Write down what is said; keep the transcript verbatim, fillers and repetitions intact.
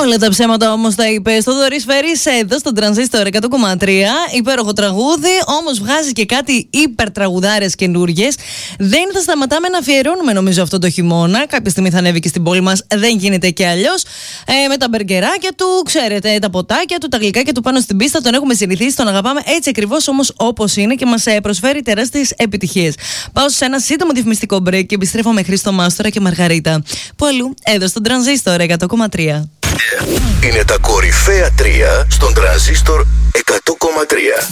Όλα τα ψέματα όμως τα είπε στο Δωρής Φέρης εδώ στον Τρανζίστορ εκατό κόμμα τρία. Υπέροχο τραγούδι, όμως βγάζει και κάτι υπερτραγουδάρες καινούργιες. Δεν θα σταματάμε να αφιερώνουμε νομίζω αυτό το χειμώνα. Κάποια στιγμή θα ανέβει και στην πόλη μας, δεν γίνεται και αλλιώς. Ε, με τα μπεργκεράκια του, ξέρετε, τα ποτάκια του, τα γλυκάκια του πάνω στην πίστα. Τον έχουμε συνηθίσει, τον αγαπάμε έτσι ακριβώς όμως όπως είναι και μας προσφέρει τεράστιες επιτυχίες. Πάω σε ένα σύντομο διαφημιστικό break και επιστρέφω με Χρήστο Μάστορα και Μαργαρίτα. Που αλλού, εδώ στον Τρανζίστορ εκατό κόμμα τρία. Είναι τα κορυφαία τρία στον Τρανζίστορ εκατό κόμμα τρία.